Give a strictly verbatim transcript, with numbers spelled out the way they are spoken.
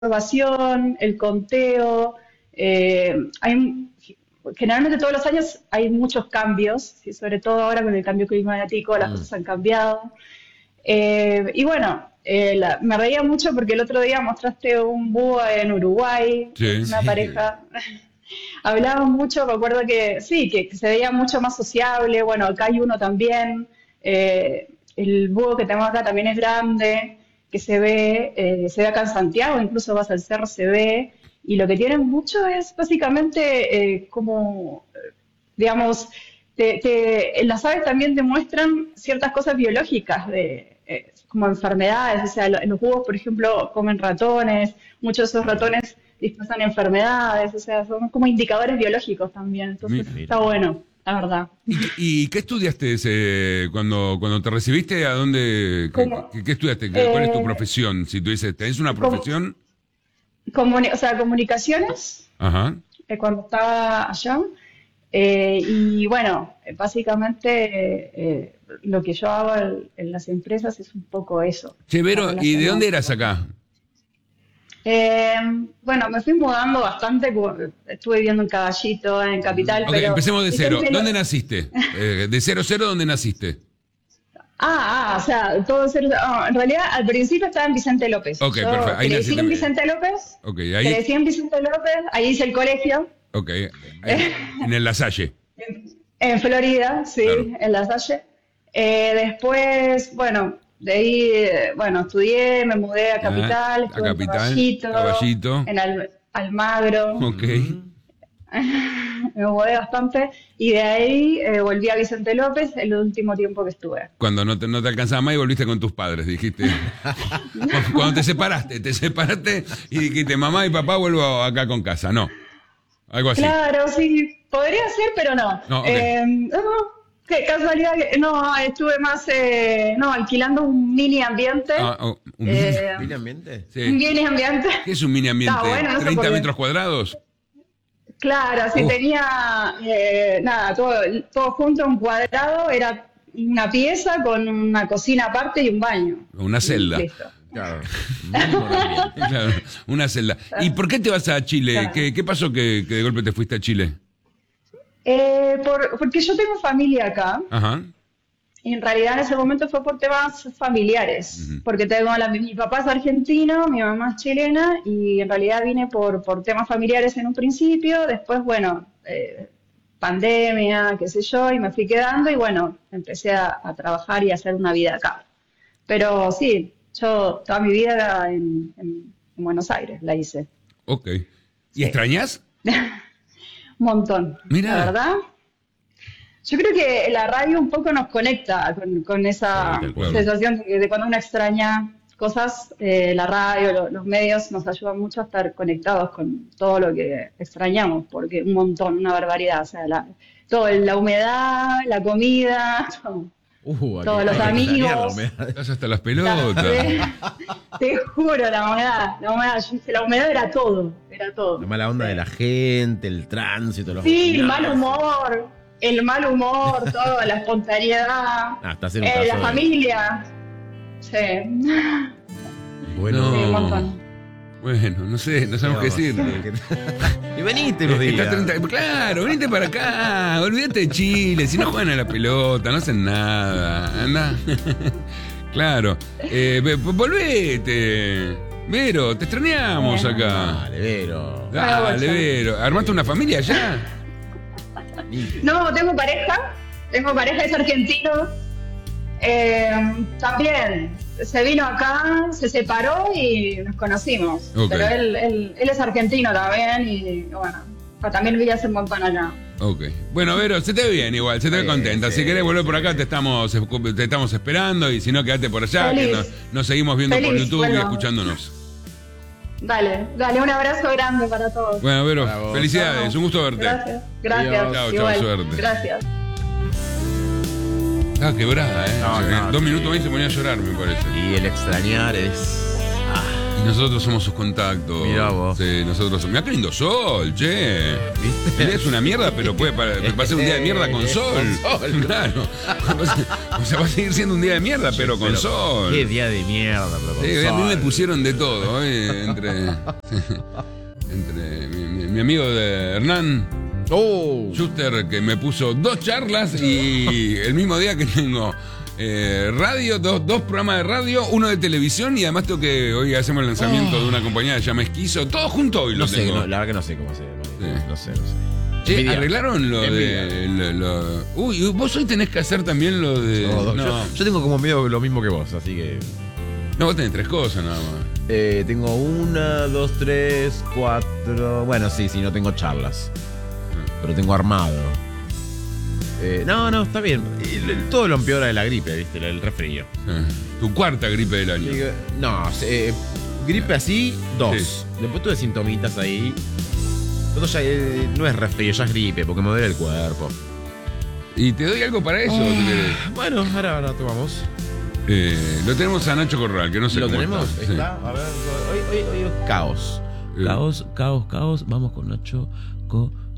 observación, el conteo. Eh, hay, generalmente todos los años hay muchos cambios, ¿sí? Sobre todo ahora con el cambio climático, las Mm. cosas han cambiado. Eh, y bueno, eh, la- me reía mucho porque el otro día mostraste un búho en Uruguay, Sí. una Sí. pareja. Hablaban mucho, me acuerdo que sí, que, que se veía mucho más sociable. Bueno, acá hay uno también. eh, el búho que tenemos acá también es grande, que se ve, eh, se ve acá en Santiago, incluso vas al cerro, se ve. Y lo que tienen mucho es básicamente eh, como, eh, digamos, te- te- las aves también demuestran ciertas cosas biológicas, de, eh, como enfermedades. O sea, lo- los búhos, por ejemplo, comen ratones, muchos de esos ratones dispersan enfermedades, o sea, son como indicadores biológicos también. Entonces, Mira. está bueno, la verdad. ¿Y, qué- y qué estudiaste ese, cuando, cuando te recibiste? ¿A dónde? ¿Qué, Como, qué- qué estudiaste? ¿Qué- ¿Cuál es tu eh, profesión? Si tú dices, ¿tenés una como- profesión? comuni- o sea, comunicaciones, Ajá. eh, cuando estaba allá. Eh, y bueno, eh, básicamente eh, eh, lo que yo hago en, en las empresas es un poco eso. Che, Está Vero, ¿y de relacionado. dónde eras acá? Eh, bueno, me fui mudando bastante, cu- estuve viviendo en Caballito, en Capital, Ok, pero... empecemos de y cero. siempre lo- ¿Dónde naciste? Eh, de cero cero, ¿dónde naciste? Ah, ah, o sea, todo ser... ah, en realidad, al principio estaba en Vicente López. Ok, Yo perfecto. Ahí crecí naciste. en Vicente López, Ok, ahí. crecí en Vicente López, ahí hice el colegio, Ok, ahí, en el La Salle. en Florida, sí, Claro. en La Salle. Eh, después, bueno, de ahí, eh, bueno, estudié, me mudé a Ah, Capital, a estuve en Capital, Caballito, Caballito. en Al- Almagro, Ok. me mudé bastante, y de ahí eh, volví a Vicente López el último tiempo que estuve. Cuando no te, no te alcanzaba más y volviste con tus padres, dijiste. Cuando- Cuando te separaste, te separaste y dijiste, mamá y papá, vuelvo acá con casa. No, algo así. Claro, sí, podría ser, pero no. No, ok. Eh, no, qué casualidad, que- no, estuve más, eh, no, alquilando un mini ambiente. Ah, oh, un eh, ¿Mini ambiente? sí. Un mini ambiente. ¿Qué es un mini ambiente? Está bueno, no sé ¿treinta por qué. metros cuadrados? Claro, sí, Uf. tenía, eh, nada, todo, todo junto, un cuadrado, era una pieza con una cocina aparte y un baño. Una celda. Listo. Claro. Mínimo de ambiente. Claro, una celda. ¿Y por qué te vas a Chile? Claro. ¿Qué, qué pasó que, que de golpe te fuiste a Chile? Eh, por- porque yo tengo familia acá, Ajá. y en realidad en ese momento fue por temas familiares, Ujú. porque tengo la, mi papá es argentino, mi mamá es chilena, y en realidad vine por, por temas familiares en un principio, después, bueno, eh, pandemia, qué sé yo, y me fui quedando, y bueno, empecé a, a trabajar y a hacer una vida acá. Pero sí, yo toda mi vida era en, en- en Buenos Aires, la hice. Ok. ¿Y Sí. extrañas? Un montón, Mirá. la verdad. Yo creo que la radio un poco nos conecta con, con esa Sí, tal cual. sensación de, de cuando uno extraña cosas, eh, la radio, lo- los medios nos ayudan mucho a estar conectados con todo lo que extrañamos, porque un montón, una barbaridad, o sea, la, todo, la humedad, la comida, todo. Uh, hay Todos que- los hay que extrañar la amigos. humedad. Estás hasta las La- pelotas. te juro, la humedad, la humedad, yo dije, la humedad era todo, era todo. La mala onda de la gente, el tránsito, los Sí, el bocinados. mal humor, el mal humor, todo, la espontaneidad, Ah, estás en un eh, caso la de- familia. Sí. Bueno, Sí, un No. montón. Bueno, no sé, no sabemos qué decir. Y veniste unos Está días. treinta claro, venite para acá, olvídate de Chile, si no juegan a la pelota, no hacen nada, anda. Claro, eh, ve- volvete, Vero, te extrañamos Bueno. acá. Dale, Vero. Dale, Vero, ¿armaste una familia ya? No, tengo pareja, tengo pareja, es argentino. Eh, también se vino acá, se separó y nos conocimos. Ok. Pero él, él, él es argentino también y bueno, también viví hace un montón allá. Ok. Bueno, Vero, se te ve bien igual, se te ve Sí, contenta. sí. Si querés volver por acá, te estamos, te estamos esperando. Y si no, quédate por allá, que Feliz. nos, nos seguimos viendo por Feliz, YouTube y bueno. escuchándonos. Dale, dale, un abrazo grande para todos. Bueno, Vero, Para vos. felicidades, un gusto verte. Gracias, gracias. Adiós. Chao, chao, igual. suerte. Gracias. Ah, quebrada, ¿eh? No, O sea, no, dos sí. minutos más y se ponía a llorar, me parece. Y el extrañar es. Ah, Nosotros somos sus contactos. Mirá vos. Sí, nosotros somos. Mirá qué lindo sol, che. ¿Viste? Es una mierda, pero puede para- va a ser un día de mierda con sol. Con sol. Claro. O sea, va a seguir siendo un día de mierda, pero con Pero, sol. Qué día de mierda, pero con Sí, a mí me sol. pusieron de todo, ¿eh? Entre. Entre mi, mi- mi amigo de Hernán Oh, Schuster, que me puso dos charlas y el mismo día que tengo eh, radio, dos, dos programas de radio, uno de televisión y además tengo que hoy hacemos el lanzamiento de una compañía que se llama Esquizo. Todo junto hoy lo no sé, tengo. no, la verdad que no sé cómo se llama. Sí. No sé, no sé. Che, Envidia. arreglaron lo Envidia. de. Lo, lo- Uy, vos hoy tenés que hacer también lo de. No, No, Yo, yo tengo como medio lo mismo que vos, así que. no, vos tenés tres cosas nada más. Eh, tengo una, dos, tres, cuatro. Bueno, sí, sí, no tengo charlas. Pero tengo armado. Eh, no, no, está bien. El- el- todo lo empeora de la gripe, ¿viste? El, el resfrío. Eh, Tu cuarta gripe del año. Digo, no, eh, gripe así, dos. Sí. Después tuve sintomitas ahí. Todo ya eh, no es resfrío, ya es gripe, porque me duele el cuerpo. ¿Y te doy algo para eso? o te querés? Bueno, ahora, ahora tomamos. Eh, lo tenemos a Nacho Corral, que no sé ¿Lo cómo tenemos? está. Sí. ¿Está? A ver, hoy, hoy, hoy es caos. Eh. Caos, caos, caos. Vamos con Nacho Corral.